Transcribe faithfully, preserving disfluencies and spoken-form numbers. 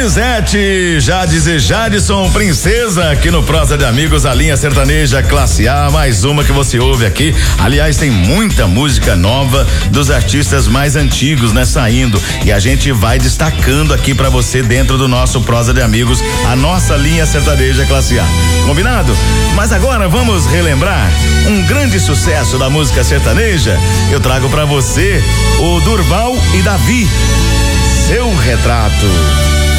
Donizete, Jades Jadson, Princesa, aqui no Prosa de Amigos, a linha sertaneja classe A, mais uma que você ouve aqui. Aliás, tem muita música nova dos artistas mais antigos, né, saindo, e a gente vai destacando aqui pra você dentro do nosso Prosa de Amigos, a nossa linha sertaneja classe A. Combinado? Mas agora vamos relembrar um grande sucesso da música sertaneja. Eu trago pra você o Durval e Davi, Seu Retrato.